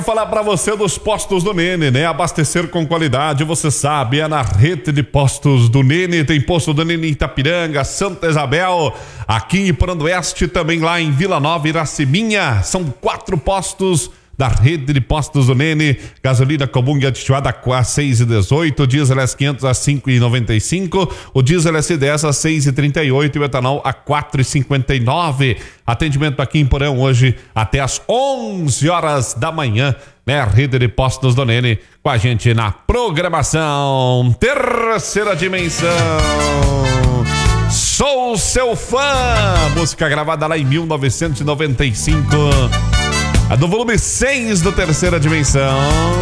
Falar para você dos postos do Nene, né? Abastecer com qualidade, você sabe, é na rede de postos do Nene. Tem posto do Nene em Itapiranga, Santa Isabel, aqui em Prandoeste, também lá em Vila Nova, Iraceminha. São 4 postos da rede de postos do Nene. Gasolina comum e aditivada a 6,18, diesel S500 a 5,95, o diesel S10 a 6,38 e o etanol a 4,59. Atendimento aqui em Porão hoje até às 11 horas da manhã, né? Rede de postos do Nene com a gente na programação Terceira Dimensão. Sou seu fã, música gravada lá em 1995. A do volume 6 do Terceira Dimensão.